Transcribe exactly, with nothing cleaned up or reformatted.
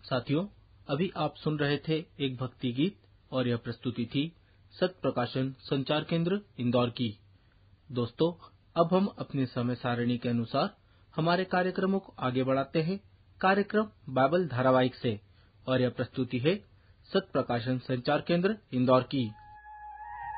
साथियों, अभी आप सुन रहे थे एक भक्ति गीत और यह प्रस्तुति थी सत प्रकाशन संचार केंद्र इंदौर की। दोस्तों, अब हम अपने समय सारणी के अनुसार हमारे कार्यक्रमों को आगे बढ़ाते हैं कार्यक्रम बाइबल धारावाहिक से, और यह प्रस्तुति है सत प्रकाशन संचार केंद्र इंदौर की।